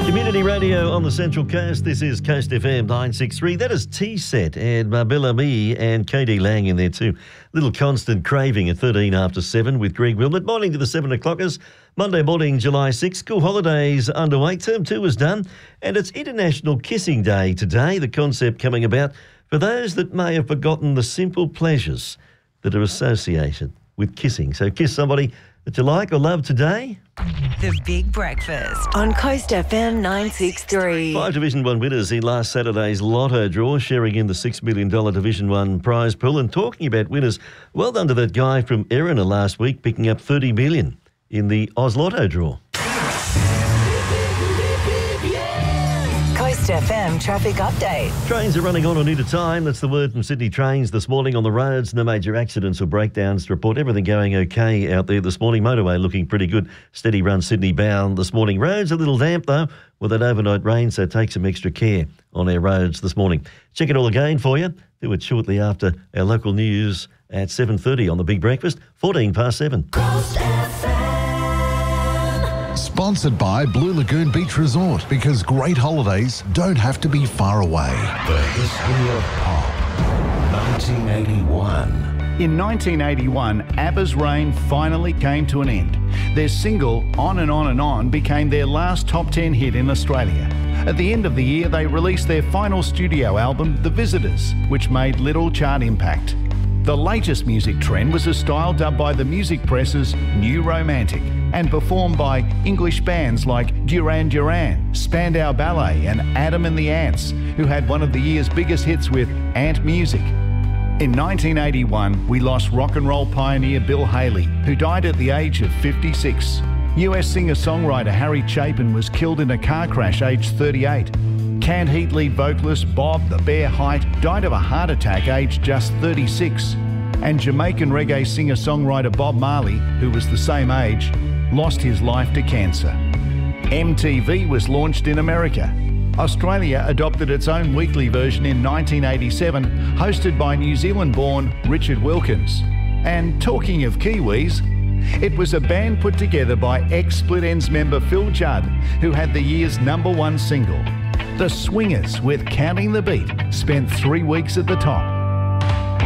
Community radio on the Central Coast. This is Coast FM 963. That is T-Set and Marbella Me and Katie Lang in there too. Little Constant Craving at 13 after 7 with Greg Wilmot. Morning to the 7 o'clockers. Monday morning, July 6. School holidays underway. Term 2 is done. And it's International Kissing Day today. The concept coming about for those that may have forgotten the simple pleasures that are associated with kissing. So kiss somebody that you like or love today. The Big Breakfast on Coast FM 963. 5 Division 1 winners in last Saturday's Lotto draw, sharing in the $6 million Division 1 prize pool. And talking about winners, well done to that guy from Erina last week, picking up $30 million in the Oz Lotto draw. Coast FM traffic update. Trains are running on or near to time. That's the word from Sydney Trains this morning on the roads. No major accidents or breakdowns to report. Everything going okay out there this morning. Motorway looking pretty good. Steady run Sydney bound this morning. Roads a little damp though with that overnight rain, so take some extra care on our roads this morning. Check it all again for you. Do it shortly after our local news at 7:30 on the Big Breakfast. 14 past 7. Coast FM. Sponsored by Blue Lagoon Beach Resort, because great holidays don't have to be far away. The history of pop. 1981. In 1981, ABBA's reign finally came to an end. Their single, On and On and On, became their last top 10 hit in Australia. At the end of the year, they released their final studio album, The Visitors, which made little chart impact. The latest music trend was a style dubbed by the music press as New Romantic and performed by English bands like Duran Duran, Spandau Ballet and Adam and the Ants, who had one of the year's biggest hits with Ant Music. In 1981, we lost rock and roll pioneer Bill Haley, who died at the age of 56. US singer-songwriter Harry Chapin was killed in a car crash aged 38. Canned Heat lead vocalist Bob the Bear Height died of a heart attack aged just 36. And Jamaican reggae singer-songwriter Bob Marley, who was the same age, lost his life to cancer. MTV was launched in America. Australia adopted its own weekly version in 1987, hosted by New Zealand-born Richard Wilkins. And talking of Kiwis, it was a band put together by ex-Split Enz member Phil Judd, who had the year's #1 single. The Swingers, with Counting the Beat, spent 3 weeks at the top.